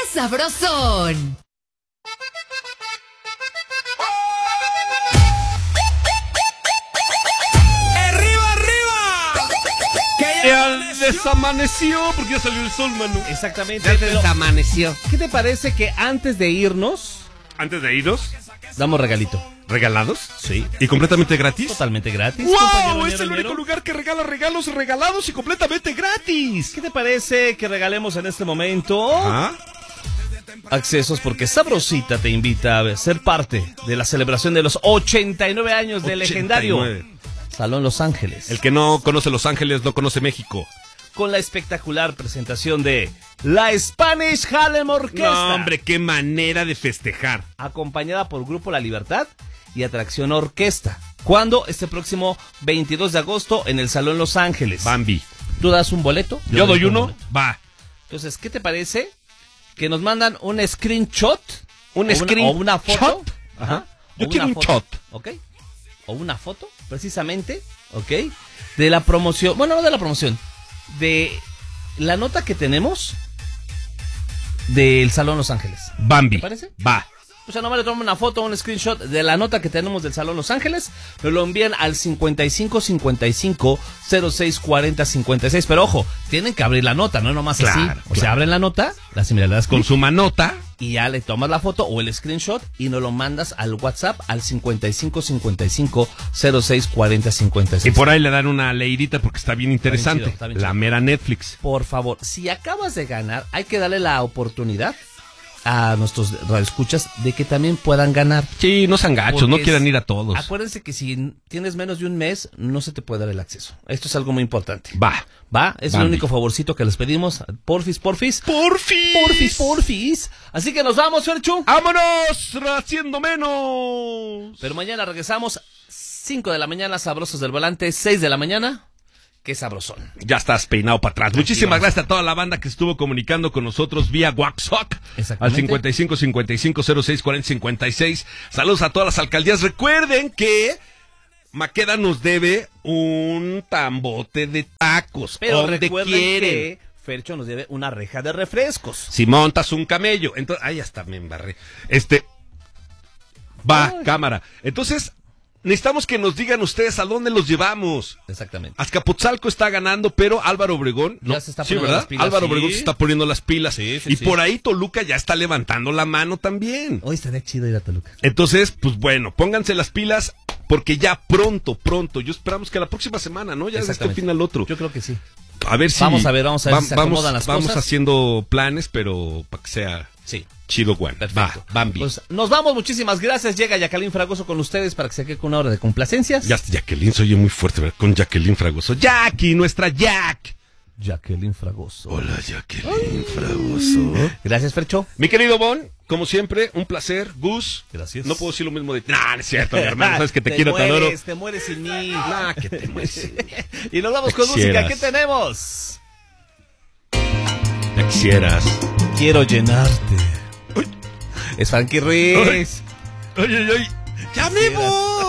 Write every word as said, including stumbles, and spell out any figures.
sabrosón! Ya desamaneció porque ya salió el sol, Manu. Exactamente. Ya desamaneció. ¿Qué te parece que antes de irnos Antes de irnos, damos regalito? ¿regalados? Sí. ¿Y completamente gratis? Totalmente gratis. ¡Wow! compañero Es el ñero, único ñero. lugar que regala regalos regalados y completamente gratis. ¿Qué te parece que regalemos en este momento ¿Ah? accesos? Porque Sabrosita te invita a ser parte de la celebración de los ochenta y nueve años del legendario ochenta y nueve. Salón Los Ángeles. El que no conoce Los Ángeles no conoce México. Con la espectacular presentación de la Spanish Harlem Orquesta. No, hombre, qué manera de festejar. Acompañada por Grupo La Libertad y Atracción Orquesta. ¿Cuándo? Este próximo veintidós de agosto en el Salón Los Ángeles. Bambi. ¿Tú das un boleto? Yo doy un uno. boleto. Va. Entonces, ¿qué te parece que nos mandan un screenshot? Un o screen una, o una foto. shot. Ajá. Ajá. O Yo quiero una un foto, shot. ¿ok? O una foto, precisamente, ¿ok? De la promoción, bueno, no de la promoción, de la nota que tenemos del Salón Los Ángeles. Bambi. ¿Te parece? Va. O sea, nomás le toman una foto, un screenshot de la nota que tenemos del Salón Los Ángeles, nos lo envían al cincuenta y cinco cincuenta y cinco cero seis cuarenta cincuenta y seis. Pero ojo, tienen que abrir la nota, no nomás Claro, así. O claro. sea, abren la nota, la similaridad Con su manota. y ya le tomas la foto o el screenshot y nos lo mandas al WhatsApp al cincuenta y cinco cincuenta y cinco cero seis cuarenta cincuenta y seis. Y por ahí le dan una leidita porque está bien interesante. chido, está bien La chido. mera Netflix. Por favor, si acabas de ganar, hay que darle la oportunidad a nuestros radioescuchas de que también puedan ganar. Sí, no sean gachos, no Porque quieran es- ir a todos. Acuérdense que si tienes menos de un mes, no se te puede dar el acceso. Esto es algo muy importante. Va. ¿Va? Es Bambi. el único favorcito que les pedimos. Porfis, porfis. ¡Porfis! Porfis, porfis. Así que nos vamos, Ferchu. ¡Vámonos! ¡Haciendo menos! Pero mañana regresamos. cinco de la mañana, sabrosos del volante. seis de la mañana. Qué sabrosón. Ya estás peinado para atrás. Muchísimas gracias a toda la banda que estuvo comunicando con nosotros vía WhatsApp Exactamente. al cincuenta y cinco cincuenta y cinco cero seis cuarenta cincuenta y seis. Saludos a todas las alcaldías. Recuerden que Maqueda nos debe un tambote de tacos. Pero donde recuerden quieren. que Fercho nos debe una reja de refrescos. Si montas un camello, entonces, ay, hasta me embarré. Este, va, Ay. cámara. Entonces, necesitamos que nos digan ustedes a dónde los llevamos. Exactamente. Azcapotzalco está ganando, pero Álvaro Obregón, no, Ya se está sí, poniendo ¿verdad? las pilas, Álvaro sí. Obregón se está poniendo las pilas. Sí, sí, y sí. por ahí Toluca ya está levantando la mano también. Hoy estaría chido ir a Toluca. Entonces, pues bueno, pónganse las pilas porque ya pronto, pronto, yo esperamos que la próxima semana, ¿no? Ya de este Exactamente. fin al otro. Yo creo que sí. A ver si Vamos a ver, vamos a ver si se vamos, acomodan las vamos cosas. haciendo planes, pero para que sea Sí. chido, Juan. Perfecto. Va, Bambi. Pues nos vamos, muchísimas gracias. Llega Jacqueline Fragoso con ustedes para que se quede con una hora de complacencias. Ya, Jacqueline se oye muy fuerte, ¿verdad? Con Jacqueline Fragoso. Jackie, nuestra Jack. Jacqueline Fragoso. Hola, Jacqueline Fragoso. Gracias, Fercho. Mi querido Bon, como siempre, un placer. Gus. Gracias. No puedo decir lo mismo de... Nah, no es cierto, mi hermano. Sabes que te, Te quiero, te adoro. mueres, te mueres sin mí. Nah, que te mueres sin mí. Y nos vamos con Quisieras. música. ¿Qué tenemos? Ya quisieras. Quiero llenarte. Es Frankie Ruiz. Ay, ay, ay. ¡Ya me voy!